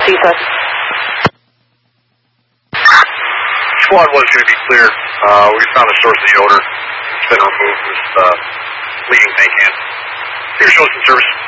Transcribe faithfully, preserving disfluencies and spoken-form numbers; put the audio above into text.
Jesus. Squad one is going to be clear. Uh, we found the source of the odor. It's been removed with uh, leading tank hand. Here shows some service.